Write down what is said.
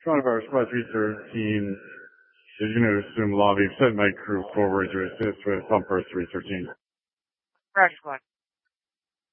Coronavirus Squad 313 is going to assume lobby. Send my crew forward to assist with pump first 313. Roger, Squad.